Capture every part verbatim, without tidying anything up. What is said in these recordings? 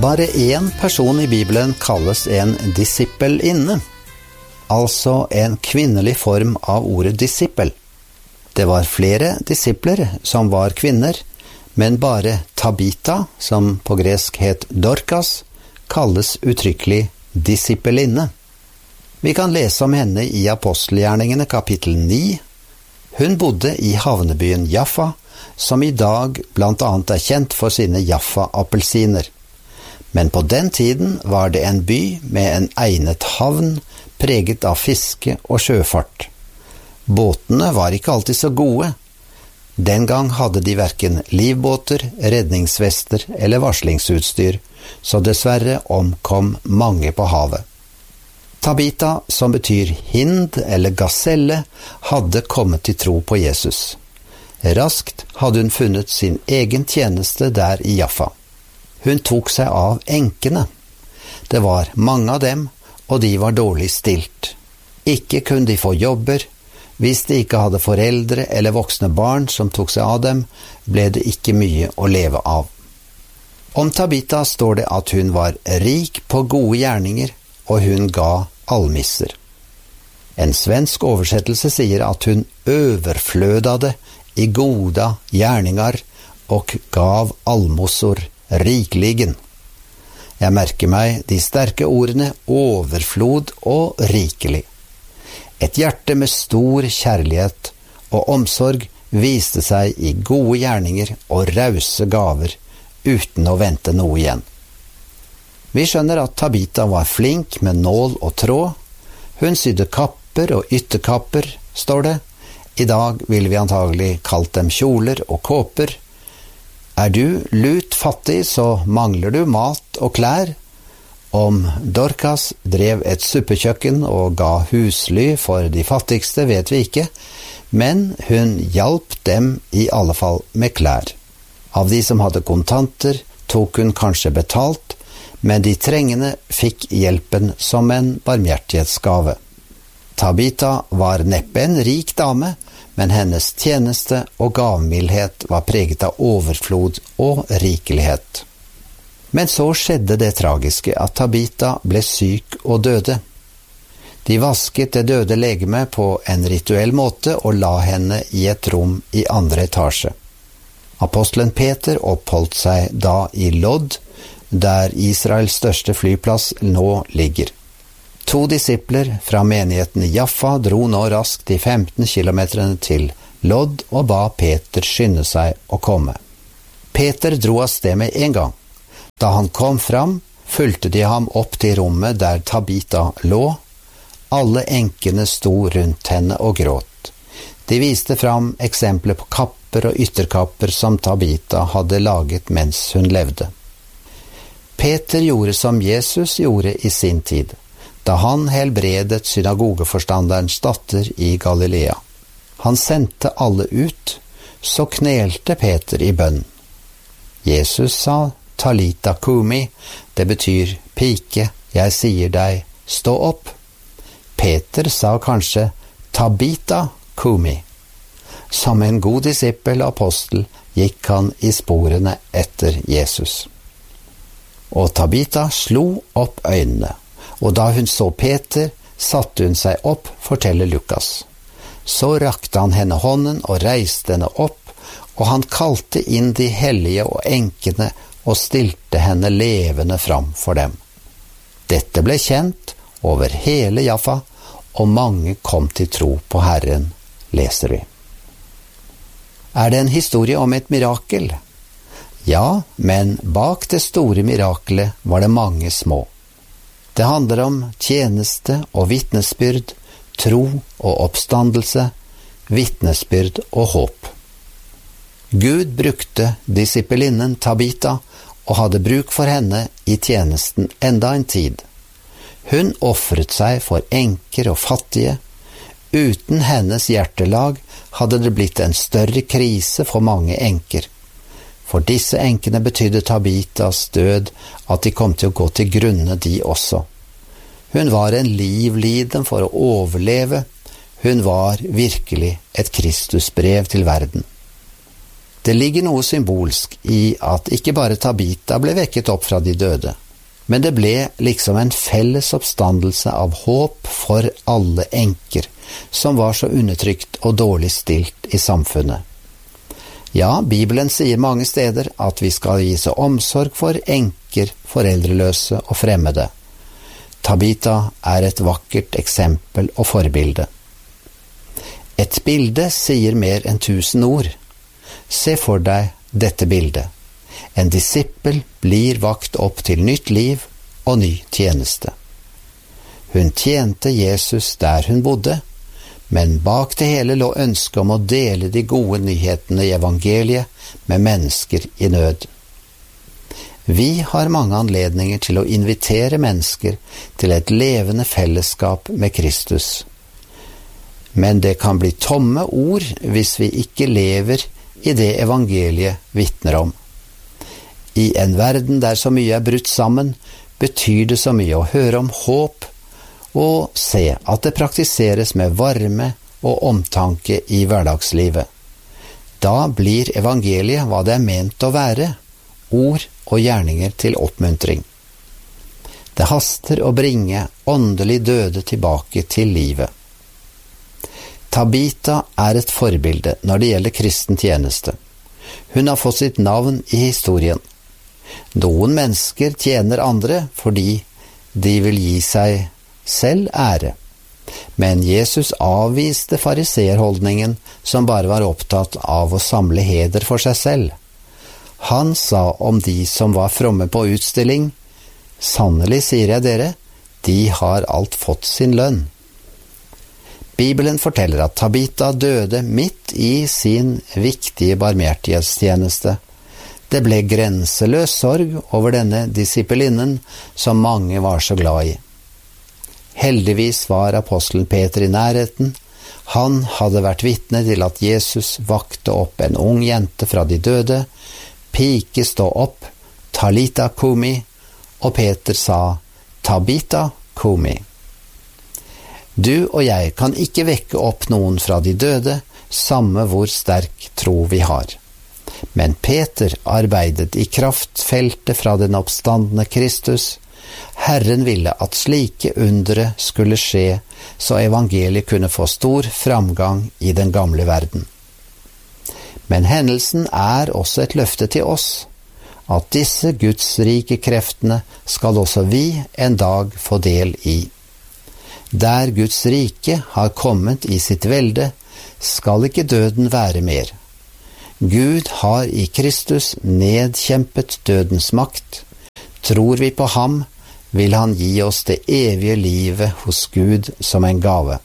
Bare en person i Bibelen kalles en disippelinne, altså en kvinnelig form av ordet disippel. Det var flere disipler som var kvinner, men bare Tabita, som på gresk het Dorcas, kalles uttrykkelig disippelinne. Vi kan lese om henne i Apostelgjerningene kapittel ni. Hun bodde i havnebyen Jaffa, som i dag blant annet er kjent for sine Jaffa-appelsiner. Men på den tiden var det en by med en egnet havn, preget av fiske og sjøfart. Båtene var ikke alltid så gode. Den gang hadde de hverken livbåter, redningsvester eller varslingsutstyr, så dessverre omkom mange på havet. Tabita, som betyr hind eller gaselle, hadde kommet til tro på Jesus. Raskt hadde hun funnet sin egen tjeneste der i Jaffa. Hun tok seg av enkene. Det var mange av dem, og de var dårlig stilt. Ikke kunne de få jobber. Hvis de ikke hadde foreldre eller voksne barn som tok seg av dem, ble det ikke mye å leve av. Om Tabita står det at hun var rik på gode gjerninger, og hun ga almisser. En svensk oversettelse sier at hun overflødade i goda gjerningar og gav almosor rikligen. Jeg merker meg de sterke ordene overflod og rikelig. Et hjerte med stor kjærlighet og omsorg viste seg i gode gjerninger og rause gaver, uten å vente noe igjen. Vi skjønner at Tabita var flink med nål og tråd. Hun sydde kapper og ytterkapper, står det. I dag vil vi antagelig kalt dem kjoler og kåper. Er du lut fattig, så mangler du mat og klær. Om Dorcas drev et suppekjøkken og ga husly for de fattigste, vet vi ikke, men hun hjalp dem i alle fall med klær. Av de som hadde kontanter, tok hun kanskje betalt, men de trengende fikk hjelpen som en barmhjertighetsgave. Tabita var neppe en rik dame, men hennes tjeneste og gavmildhet var preget av overflod og rikelighet. Men så skjedde det tragiske at Tabita ble syk og døde. De vasket det døde legeme på en rituell måte og la henne i et rom i andre etasje. Apostelen Peter oppholdt seg da i Lodd, der Israels største flyplass nå ligger. To disipler fra menigheten i Jaffa dro nå raskt de femten kilometerne til Lodd og ba Peter skynde seg å komme. Peter dro av sted med en gang. Da han kom fram, fulgte de ham opp til rommet der Tabita lå. Alle enkene sto rundt henne og gråt. De viste fram eksempler på kapper og ytterkapper som Tabita hadde laget mens hun levde. Peter gjorde som Jesus gjorde i sin tid, da han helbredet synagogeforstanderens datter i Galilea. Han sendte alle ut, så knelte Peter i bønn. Jesus sa, Talita kumi, det betyr pike, jeg sier deg, stå opp. Peter sa kanskje Tabita kumi. Som en god disippel og apostel gikk han i sporene etter Jesus. Og Tabita slo opp øynene, og da hun så Peter, satte hun seg opp, forteller Lukas. Så rakte han henne hånden og reiste henne opp, og han kalte inn de hellige og enkene og stilte henne levende fram for dem. Dette ble kjent over hele Jaffa, og mange kom til tro på Herren, leser vi. Er det en historie om et mirakel? Ja, men bak det store mirakelet var det mange små. Det handler om tjeneste og vitnesbyrd, tro og oppstandelse, vitnesbyrd og håp. Gud brukte disippelinnen Tabita og hadde bruk for henne i tjenesten enda en tid. Hun offret seg for enker og fattige. Uten hennes hjertelag hadde det blitt en større krise for mange enker. For disse enkene betydde Tabitas død at de kom til å gå til grunne de også. Hun var en livliden for å overleve. Hun var virkelig et Kristusbrev til verden. Det ligger noe symbolsk i at ikke bare Tabita ble vekket opp fra de døde, men det ble liksom en felles oppstandelse av håp for alle enker, som var så undertrykt og dårlig stilt i samfunnet. Ja, Bibelen sier mange steder at vi skal vise omsorg for enker, foreldreløse og fremmede. Tabita er et vakkert eksempel og forbilde. Et bilde sier mer enn tusen ord. Se for deg dette bildet. En disippel blir vakt opp til nytt liv og ny tjeneste. Hun tjente Jesus der hun bodde, men bak det hele lå ønsket om å dele de gode nyhetene i evangeliet med mennesker i nød. Vi har mange anledninger til å invitere mennesker til et levende fellesskap med Kristus. Men det kan bli tomme ord hvis vi ikke lever i det evangeliet vitner om. I en verden der så mye er brutt sammen, betyr det så mye å høre om håp og se at det praktiseres med varme og omtanke i hverdagslivet. Da blir evangeliet hva det er ment å være, ord og gjerninger til oppmuntring. Det haster å bringe åndelig døde tilbake til livet. Tabita er et forbilde når det gjelder kristen tjeneste. Hun har fått sitt navn i historien. Noen mennesker tjener andre fordi de vil gi seg selv ære. Men Jesus avviste fariseerholdningen som bare var opptatt av å samle heder for seg selv. Han sa om de som var fromme på utstilling, «Sannelig, sier jeg dere, de har alt fått sin lønn». Bibelen forteller at Tabita døde midt i sin viktige barmhjertighetstjeneste. Det ble grenseløs sorg over denne disippelinnen som mange var så glad i. Heldigvis var apostelen Peter i nærheten. Han hadde vært vitne til at Jesus vakte opp en ung jente fra de døde. Pike, stå opp, Talita kumi, og Peter sa, Tabita kumi. Du og jeg kan ikke vekke opp noen fra de døde, samme hvor sterk tro vi har. Men Peter arbeidet i kraftfeltet fra den oppstandende Kristus. Herren ville at slike undre skulle skje, så evangeliet kunne få stor framgang i den gamle verden. Men hendelsen er også et løfte til oss, at disse gudsrike kreftene skal også vi en dag få del i. Der Guds rike har kommet i sitt velde, skal ikke døden være mer. Gud har i Kristus nedkjempet dødens makt. Tror vi på ham, vil han gi oss det evige livet hos Gud som en gave.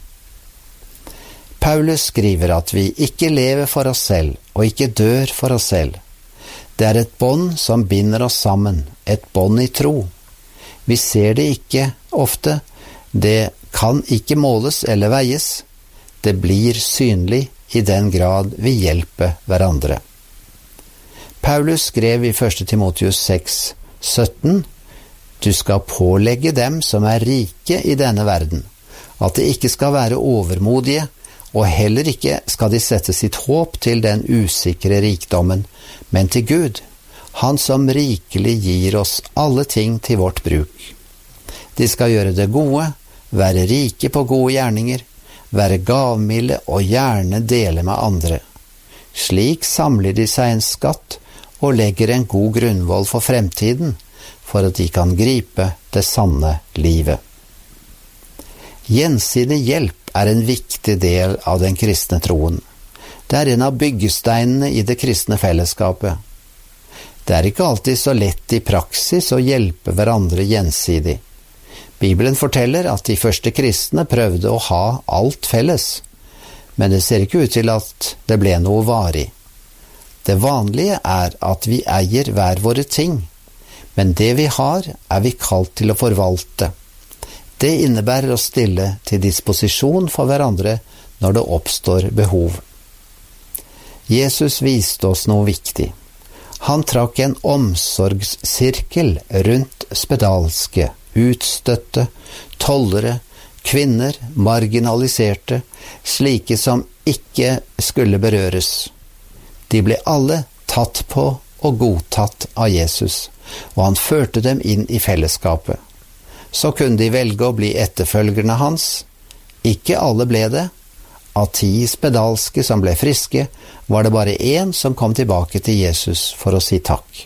Paulus skriver at vi ikke lever for oss selv, og ikke dør for oss selv. Det er et bånd som binder oss sammen, et bånd i tro. Vi ser det ikke ofte, det kan ikke måles eller veies. Det blir synlig i den grad vi hjelper hverandre. Paulus skrev i første Timotheus seks sytten, «Du skal pålegge dem som er rike i denne verden, at de ikke skal være overmodige, og heller ikke skal de sette sitt håp til den usikre rikdommen, men til Gud, han som rikelig gir oss alle ting til vårt bruk. De skal gjøre det gode, være rike på gode gjerninger, være gavmilde og gjerne dele med andre. Slik samler de seg en skatt og legger en god grunnvoll for fremtiden, for at de kan gripe det sanne livet. Gjensidig hjelp er en viktig del av den kristne troen. Det er en av byggesteinene i det kristne fellesskapet. Det er ikke alltid så lett i praksis å hjelpe hverandre gjensidig. Bibelen forteller at de første kristne prøvde å ha alt felles, men det ser ikke ut til at det ble noe varig. Det vanlige er at vi eier hver våre ting, men det vi har er vi kalt til å forvalte. Det innebærer å stille til disposisjon for hverandre når det oppstår behov. Jesus viste oss noe viktig. Han trakk en omsorgssirkel rundt spedalske, utstøtte, tollere, kvinner, marginaliserte, slike som ikke skulle berøres. De ble alle tatt på og godtatt av Jesus, og han førte dem inn i fellesskapet. Så kunne de velge å bli etterfølgerne hans. Ikke alle ble det. Av ti spedalske som ble friske, var det bare én som kom tilbake til Jesus for å si takk.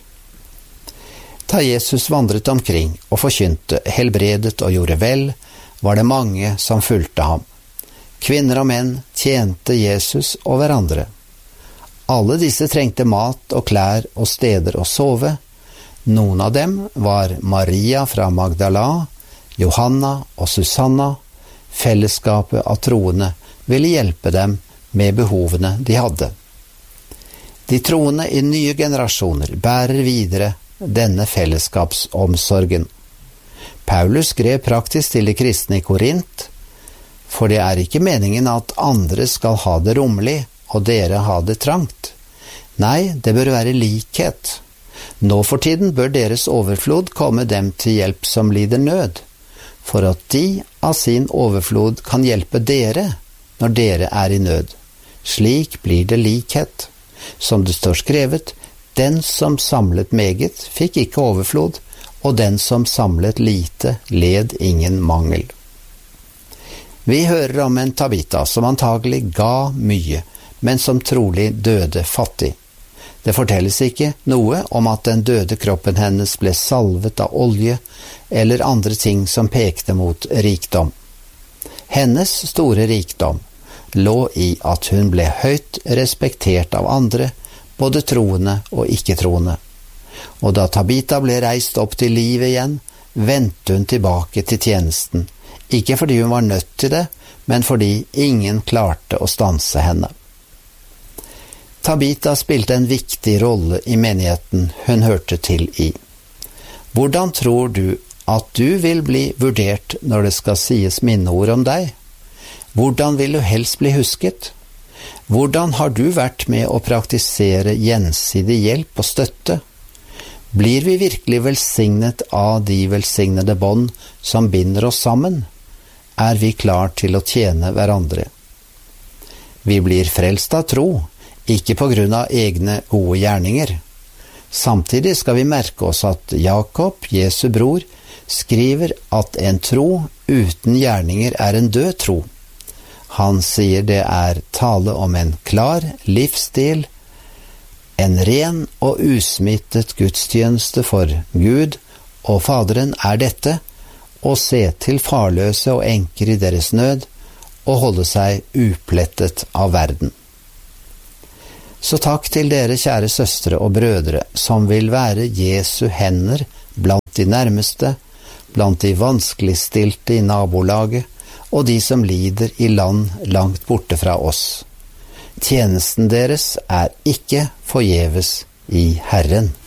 Da Jesus vandret omkring og forkynte, helbredet og gjorde vel, var det mange som fulgte ham. Kvinner og menn tjente Jesus og hverandre. Alle disse trengte mat og klær og steder å sove. Noen av dem var Maria fra Magdala, Johanna og Susanna. Fellesskapet av troende ville hjelpe dem med behovene de hadde. De troende i nye generasjoner bærer videre denne fellesskapsomsorgen. Paulus skrev praktisk til de kristne i Korint, for det er ikke meningen at andre skal ha det rommelig, og dere ha det trangt. Nei, det bør være likhet. Nå for tiden bør deres overflod komme dem til hjelp som lider nød, for at de av sin overflod kan hjelpe dere når dere er i nød. Slik blir det likhet. Som det står skrevet, den som samlet meget fikk ikke overflod, og den som samlet lite led ingen mangel. Vi hører om en Tabita som antagelig ga mye, men som trolig døde fattig. Det fortelles ikke noe om at den døde kroppen hennes ble salvet av olje eller andre ting som pekte mot rikdom. Hennes store rikdom lå i at hun ble høyt respektert av andre, både troende og ikke-troende. Og da Tabita ble reist opp til livet igjen, vendte hun tilbake til tjenesten, ikke fordi hun var nødt til det, men fordi ingen klarte å stanse henne. Tabita spilte en viktig rolle i menigheten hun hørte til i. Hvordan tror du at du vil bli vurdert når det skal sies minneord om deg? Hvordan vil du helst bli husket? Hvordan har du vært med å praktisere gjensidig hjelp og støtte? Blir vi virkelig velsignet av de velsignede bånd som binder oss sammen? Er vi klar til å tjene hverandre? Vi blir frelst av tro, ikke på grunn av egne gode gjerninger. Samtidig skal vi merke oss at Jakob, Jesu bror, skriver at en tro uten gjerninger er en død tro. Han sier det er tale om en klar livsstil, en ren og usmittet gudstjeneste for Gud, og Faderen er dette, å se til farløse og enker i deres nød, og holde seg uplettet av verden. Så takk til dere kjære søstre og brødre, som vil være Jesu hender blant de nærmeste, blant de vanskeligstilte i nabolaget, og de som lider i land langt borte fra oss. Tjenesten deres er ikke forgjeves i Herren.